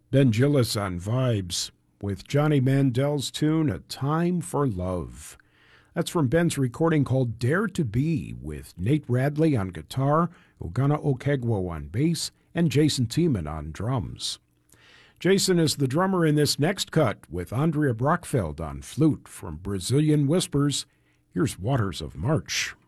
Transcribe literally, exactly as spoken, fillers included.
Ben Gillis on vibes with Johnny Mandel's tune A Time for Love. That's from Ben's recording called Dare to Be with Nate Radley on guitar, Ogana Okegwo on bass, and Jason Tiemann on drums. Jason is the drummer in this next cut with Andrea Brockfeld on flute from Brazilian Whispers. Here's Waters of March.